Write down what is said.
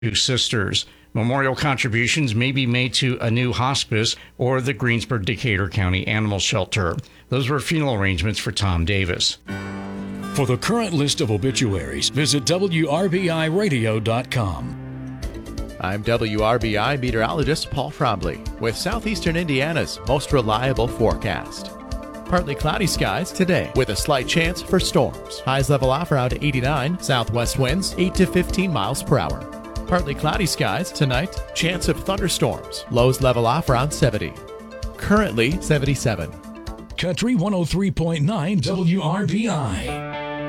Two Sisters. Memorial contributions may be made to a new hospice or the Greensburg-Decatur County Animal Shelter. Those were funeral arrangements for Tom Davis. For the current list of obituaries, visit WRBIRadio.com. I'm WRBI meteorologist Paul Trombley with Southeastern Indiana's most reliable forecast. Partly cloudy skies today with a slight chance for storms. Highs level off around 89, southwest winds 8 to 15 miles per hour. Partly cloudy skies tonight, chance of thunderstorms. Lows level off around 70. Currently 77. Country 103.9 WRBI.